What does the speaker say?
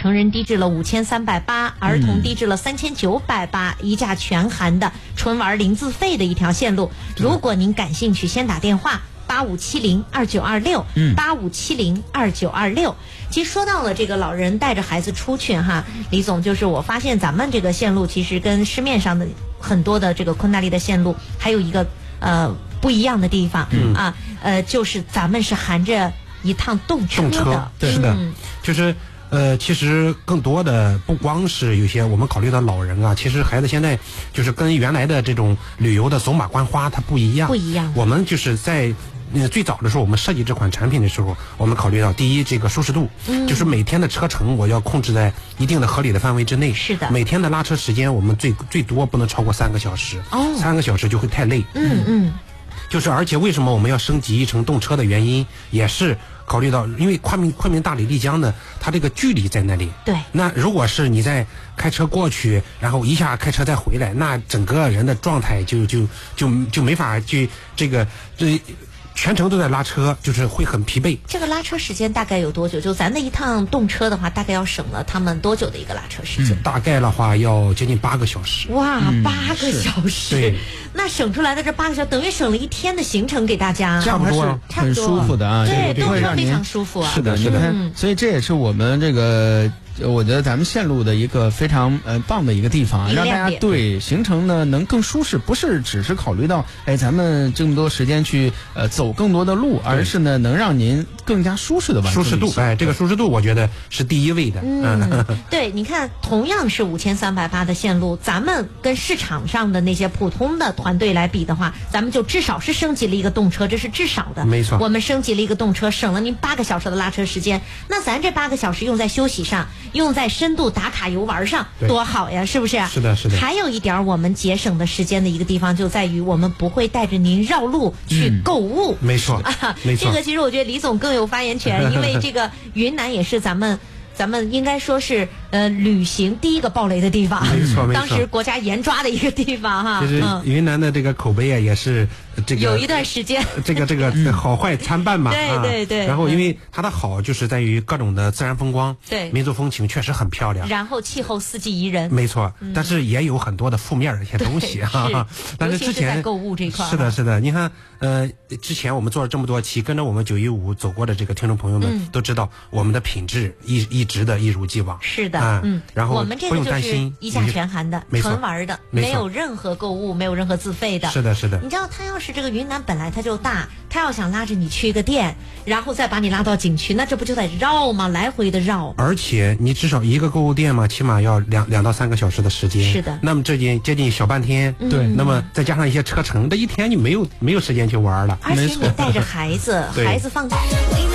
成人低至了5380，儿童低至了3980，一价全含的纯玩零自费的一条线路。如果您感兴趣，先打电话85702926，85702926。其实说到了这个老人带着孩子出去哈，李总，就是我发现咱们这个线路其实跟市面上的很多的这个昆达利的线路还有一个不一样的地方就是咱们是含着一趟动车的。 对，是的，就是其实更多的不光是有些我们考虑到老人啊，其实孩子现在就是跟原来的这种旅游的走马观花它不一样。我们就是在最早的时候，我们设计这款产品的时候，我们考虑到第一，这个舒适度，就是每天的车程我要控制在一定的合理的范围之内。 是的， 每天的拉车时间我们最多不能超过3个小时，3个小时就会太累。就是而且为什么我们要升级成动车的原因，也是考虑到，因为昆明大理丽江呢，它这个距离在那里。 对。 那如果是你在开车过去，然后一下开车再回来，那整个人的状态就没法去全程都在拉车，就是会很疲惫。 这个拉车时间大概有多久？就咱那一趟动车的话，大概要省了他们多久的一个拉车时间？ 大概的话要接近8个小时。 哇8个小时！ 对， 那省出来的这8个小时，等于省了1天的行程给大家。 这样还是很舒服的啊， 对，动车非会让您常舒服啊。 是的，你看，所以这也是我们这个。我觉得咱们线路的一个非常棒的一个地方啊，让大家对行程呢能更舒适，不是只是考虑到咱们这么多时间去走更多的路，而是呢能让您更加舒适的完成。 舒适度，这个舒适度我觉得是第一位的。 对，你看，同样是5380的线路，咱们跟市场上的那些普通的团队来比的话，咱们就至少是升级了一个动车，这是至少的。 没错， 我们升级了一个动车，省了您8个小时的拉车时间。那咱这8个小时用在休息上，用在深度打卡游玩上，多好呀，是不是？ 是的，是的。 还有一点我们节省的时间的一个地方，就在于我们不会带着您绕路去购物。 没错，没错。 这个其实我觉得李总更有发言权，因为这个云南也是咱们应该说是旅行第一个爆雷的地方， 没错， 当时国家严抓的一个地方哈。 其实云南的这个口碑啊，也是这个有一段时间， 这个好坏参半嘛。 对。 然后因为它的好就是在于各种的自然风光， 对， 民族风情确实很漂亮。 然后气候四季宜人， 没错。但是也有很多的负面的一些东西哈。但是之前在购物这块， 是的。你看，之前我们做了这么多期，跟着我们915走过的这个听众朋友们都知道，我们的品质一直的一如既往。 是的， 然后我们这个就是一价全含的，纯玩的，没有任何购物，没有任何自费的。 是的。 你知道，他要是这个云南本来它就大，他要想拉着你去一个店，然后再把你拉到景区，那这不就得绕吗？来回的绕。 而且你至少一个购物店嘛，起码要2到3个小时的时间。 是的。 那么这接近小半天。 对。 那么再加上一些车程，这一天你没有时间去玩了。 而且你带着孩子，孩子放假。